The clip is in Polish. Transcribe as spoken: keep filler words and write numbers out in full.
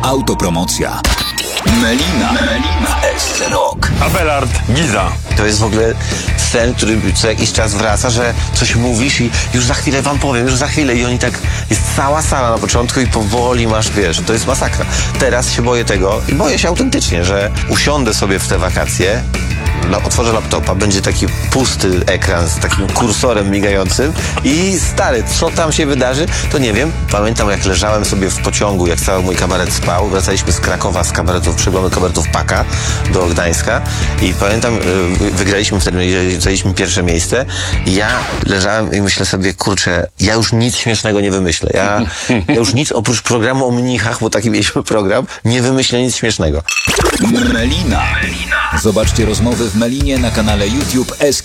Autopromocja. Melina. Melina S. Rock. Abelard Giza. To jest w ogóle sen, który co jakiś czas wraca, że coś mówisz i już za chwilę wam powiem, już za chwilę i oni tak, jest cała sala na początku i powoli masz, wiesz, to jest masakra. Teraz się boję tego i boję się autentycznie, że usiądę sobie w te wakacje, otworzę laptopa, będzie taki pusty ekran z takim kursorem migającym i stary, co tam się wydarzy, to nie wiem. Pamiętam, jak leżałem sobie w pociągu, jak cały mój kabaret spał, wracaliśmy z Krakowa, z kabaretów, przeglądu kabaretów Paka do Gdańska i pamiętam, wygraliśmy wtedy, zajęliśmy pierwsze miejsce i ja leżałem i myślę sobie, kurczę, ja już nic śmiesznego nie wymyślę. Ja, ja już nic oprócz programu o mnichach, bo taki mieliśmy program, nie wymyślę nic śmiesznego. Melina. Zobaczcie rozmowy w Melinie na kanale YouTube S.